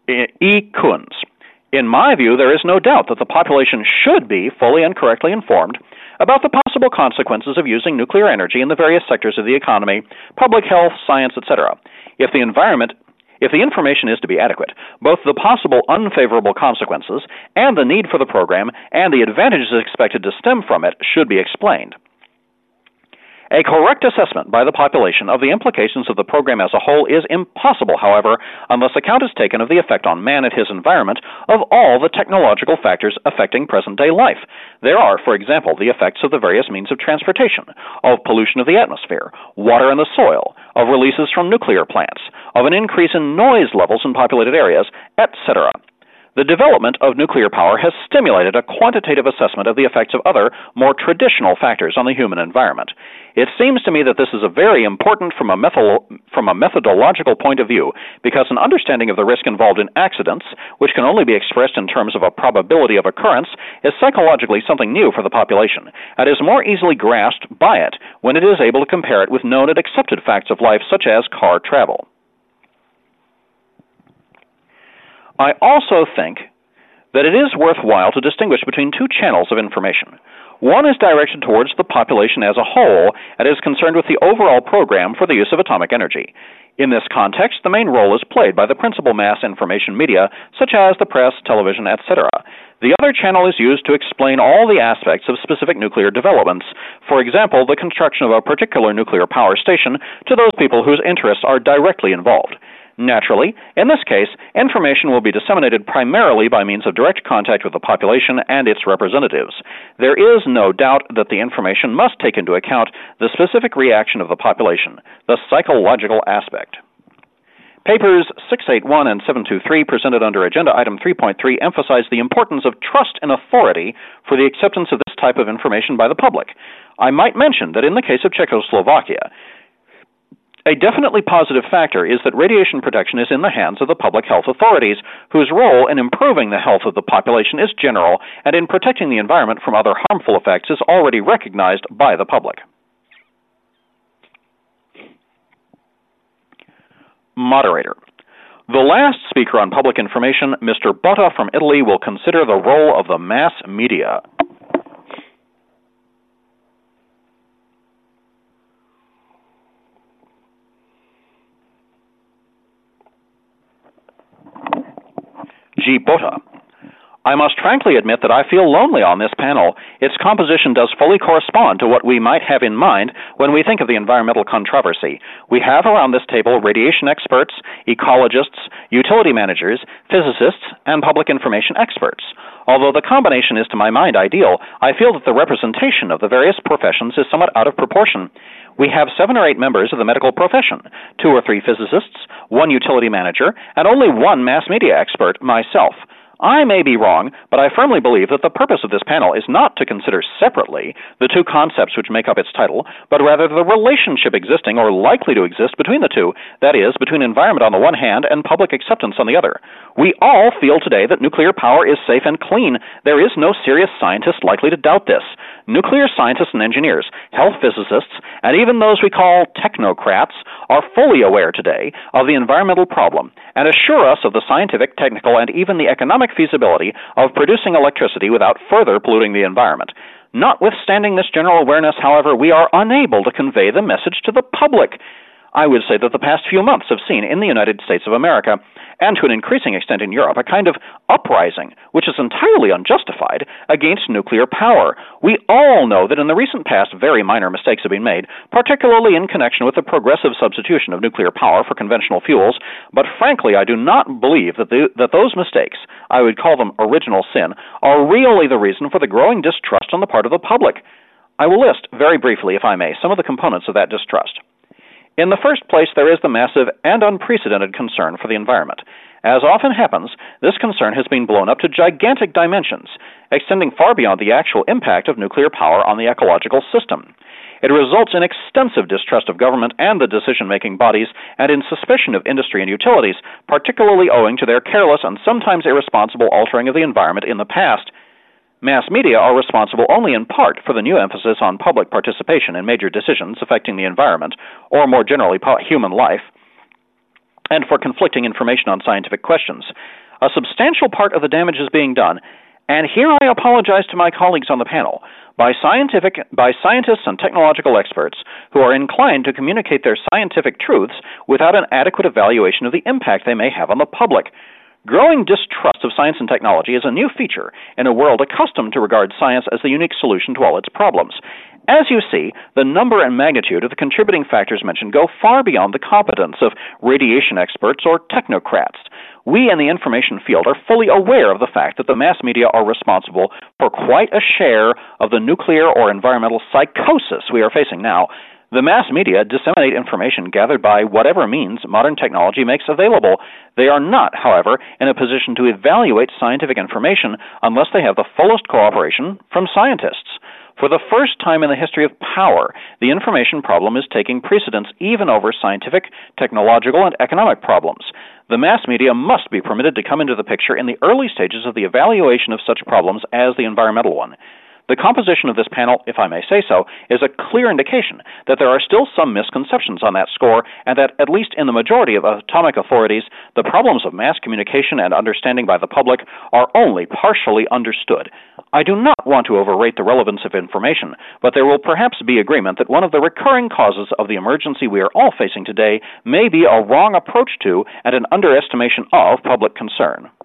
E. Kunz. In my view, there is no doubt that the population should be fully and correctly informed about the possible consequences of using nuclear energy in the various sectors of the economy, public health, science, etc. If the information is to be adequate, both the possible unfavorable consequences and the need for the program and the advantages expected to stem from it should be explained. A correct assessment by the population of the implications of the program as a whole is impossible, however, unless account is taken of the effect on man and his environment of all the technological factors affecting present-day life. There are, for example, the effects of the various means of transportation, of pollution of the atmosphere, water and the soil, of releases from nuclear plants, of an increase in noise levels in populated areas, etc. The development of nuclear power has stimulated a quantitative assessment of the effects of other, more traditional factors on the human environment. It seems to me that this is very important from a methodological point of view, because an understanding of the risk involved in accidents, which can only be expressed in terms of a probability of occurrence, is psychologically something new for the population, and is more easily grasped by it when it is able to compare it with known and accepted facts of life, such as car travel. I also think that it is worthwhile to distinguish between two channels of information. One is directed towards the population as a whole and is concerned with the overall program for the use of atomic energy. In this context, the main role is played by the principal mass information media, such as the press, television, etc. The other channel is used to explain all the aspects of specific nuclear developments, for example, the construction of a particular nuclear power station, to those people whose interests are directly involved. Naturally, in this case, information will be disseminated primarily by means of direct contact with the population and its representatives. There is no doubt that the information must take into account the specific reaction of the population, the psychological aspect. Papers 681 and 723 presented under Agenda Item 3.3 emphasize the importance of trust and authority for the acceptance of this type of information by the public. I might mention that in the case of Czechoslovakia, a definitely positive factor is that radiation protection is in the hands of the public health authorities, whose role in improving the health of the population is general, and in protecting the environment from other harmful effects is already recognized by the public. Moderator. The last speaker on public information, Mr. Botta from Italy, will consider the role of the mass media. G. Botta. I must frankly admit that I feel lonely on this panel. Its composition does fully correspond to what we might have in mind when we think of the environmental controversy. We have around this table radiation experts, ecologists, utility managers, physicists, and public information experts. Although the combination is to my mind ideal, I feel that the representation of the various professions is somewhat out of proportion. We have 7 or 8 members of the medical profession, 2 or 3 physicists, 1 utility manager, and only 1 mass media expert, myself. I may be wrong, but I firmly believe that the purpose of this panel is not to consider separately the 2 concepts which make up its title, but rather the relationship existing or likely to exist between the 2, that is, between environment on the one hand and public acceptance on the other. We all feel today that nuclear power is safe and clean. There is no serious scientist likely to doubt this. Nuclear scientists and engineers, health physicists, and even those we call technocrats are fully aware today of the environmental problem and assure us of the scientific, technical, and even the economic feasibility of producing electricity without further polluting the environment. Notwithstanding this general awareness, however, we are unable to convey the message to the public. I would say that the past few months have seen in the United States of America, and to an increasing extent in Europe, a kind of uprising, which is entirely unjustified, against nuclear power. We all know that in the recent past very minor mistakes have been made, particularly in connection with the progressive substitution of nuclear power for conventional fuels, but frankly I do not believe that those mistakes, I would call them original sin, are really the reason for the growing distrust on the part of the public. I will list, very briefly if I may, some of the components of that distrust. In the first place, there is the massive and unprecedented concern for the environment. As often happens, this concern has been blown up to gigantic dimensions, extending far beyond the actual impact of nuclear power on the ecological system. It results in extensive distrust of government and the decision-making bodies, and in suspicion of industry and utilities, particularly owing to their careless and sometimes irresponsible altering of the environment in the past. Mass media are responsible only in part for the new emphasis on public participation in major decisions affecting the environment, or more generally human life. and for conflicting information on scientific questions. A substantial part of the damage is being done, and here I apologize to my colleagues on the panel, by scientists and technological experts who are inclined to communicate their scientific truths without an adequate evaluation of the impact they may have on the public. Growing distrust of science and technology is a new feature in a world accustomed to regard science as the unique solution to all its problems. As you see, the number and magnitude of the contributing factors mentioned go far beyond the competence of radiation experts or technocrats. We in the information field are fully aware of the fact that the mass media are responsible for quite a share of the nuclear or environmental psychosis we are facing now. The mass media disseminate information gathered by whatever means modern technology makes available. They are not, however, in a position to evaluate scientific information unless they have the fullest cooperation from scientists. For the first time in the history of power, the information problem is taking precedence even over scientific, technological, and economic problems. The mass media must be permitted to come into the picture in the early stages of the evaluation of such problems as the environmental one. The composition of this panel, if I may say so, is a clear indication that there are still some misconceptions on that score, and that, at least in the majority of atomic authorities, the problems of mass communication and understanding by the public are only partially understood. I do not want to overrate the relevance of information, but there will perhaps be agreement that one of the recurring causes of the emergency we are all facing today may be a wrong approach to and an underestimation of public concern.